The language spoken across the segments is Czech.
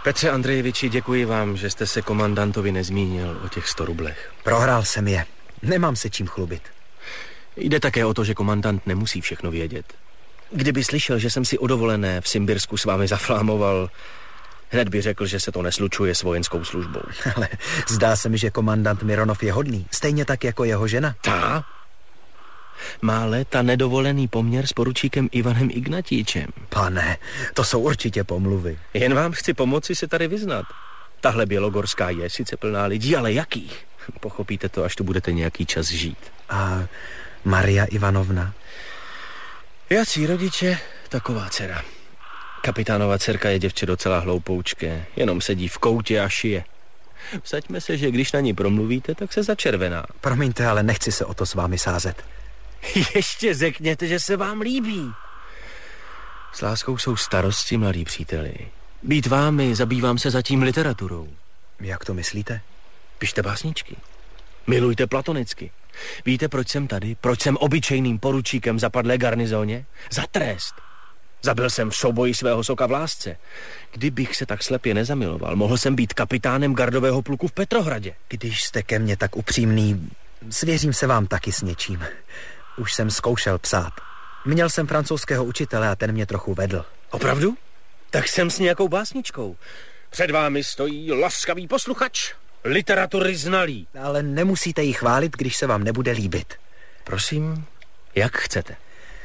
Petře Andrejeviči, děkuji vám, že jste se komandantovi nezmínil o těch 100 rublech. Prohrál jsem je. Nemám se čím chlubit. Jde také o to, že komandant nemusí všechno vědět. Kdyby slyšel, že jsem si o dovolené v Simbirsku s vámi zaflámoval, hned by řekl, že se to neslučuje s vojenskou službou. Ale zdá se mi, že komandant Mironov je hodný. Stejně tak jako jeho žena. Ta? Má léta nedovolený poměr s poručíkem Ivanem Ignatíčem. Pane, to jsou určitě pomluvy. Jen vám chci pomoci se tady vyznat. Tahle Bělogorská je sice plná lidí, ale jakých? Pochopíte to, až tu budete nějaký čas žít. A Maria Ivanovna? Jací rodiče, taková dcera. Kapitánova dcerka je děvče docela hloupoučké, jenom sedí v koutě a šije. Vsaďme se, že když na ní promluvíte, tak se začervená. Promiňte, ale nechci se o to s vámi sázet. Ještě řekněte, že se vám líbí. S láskou jsou starosti, mladí příteli. Být vámi, zabývám se zatím literaturou. Jak to myslíte? Pište básničky. Milujte platonicky. Víte, proč jsem tady? Proč jsem obyčejným poručíkem zapadlé garnizóně? Za trest. Zabil jsem v souboji svého soka v lásce. Kdybych se tak slepě nezamiloval, mohl jsem být kapitánem gardového pluku v Petrohradě. Když jste ke mně tak upřímný, svěřím se vám taky s něčím. Už jsem zkoušel psát. Měl jsem francouzského učitele a ten mě trochu vedl. Opravdu? Tak jsem s nějakou básničkou. Před vámi stojí laskavý posluchač, literatury znalý. Ale nemusíte ji chválit, když se vám nebude líbit. Prosím, jak chcete.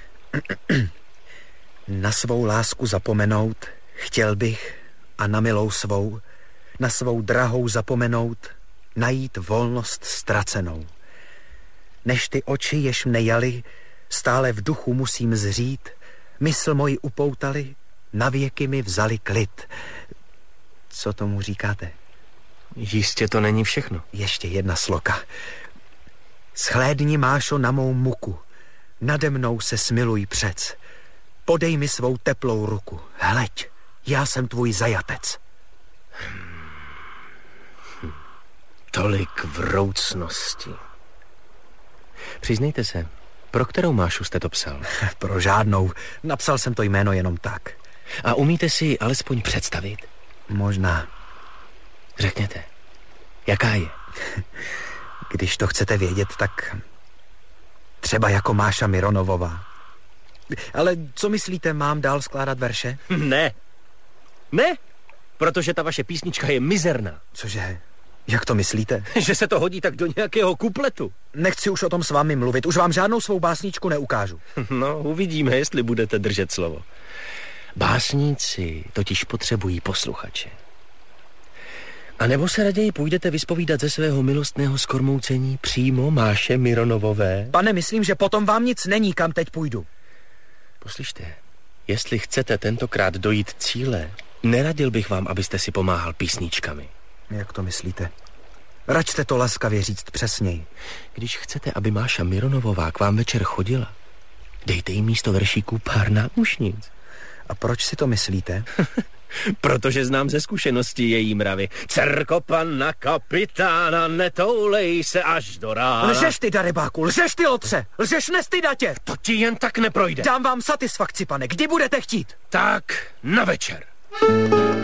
Na svou lásku zapomenout chtěl bych a na milou svou, na svou drahou zapomenout, najít volnost ztracenou. Než ty oči, jež mne jali, stále v duchu musím zřít, mysl moji upoutali, navěky mi vzali klid. Co tomu říkáte? Jistě to není všechno. Ještě jedna sloka. Shlédni, Mášo, na mou muku, nade mnou se smiluj přec. Podej mi svou teplou ruku. Hleď, já jsem tvůj zajatec. Tolik vroucnosti. Přiznejte se, pro kterou Mášu jste to psal? Pro žádnou. Napsal jsem to jméno jenom tak. A umíte si alespoň představit? Možná. Řekněte, jaká je? Když to chcete vědět, tak třeba jako Máša Mironovová. Ale co myslíte, mám dál skládat verše? Ne. Ne, protože ta vaše písnička je mizerná. Cože? Jak to myslíte? Že se to hodí tak do nějakého kupletu. Nechci už o tom s vámi mluvit, už vám žádnou svou básničku neukážu. No, uvidíme, jestli budete držet slovo. Básníci totiž potřebují posluchače. A nebo se raději půjdete vyspovídat ze svého milostného skormoucení přímo Máše Mironovové? Pane, myslím, že potom vám nic není, kam teď půjdu. Poslyšte, jestli chcete tentokrát dojít cíle, neradil bych vám, abyste si pomáhal písničkami. Jak to myslíte? Račte to laskavě říct přesněji. Když chcete, aby Máša Mironovová k vám večer chodila, dejte jí místo veršíků pár náušnic. A proč si to myslíte? Protože znám ze zkušenosti její mravy. Dcerko pana kapitána, netoulej se až do rána. Lžeš ty, darebáku, lžeš ty, lotře, lžeš nestydatě. To ti jen tak neprojde. Dám vám satisfakci, pane, kdy budete chtít? Tak na večer.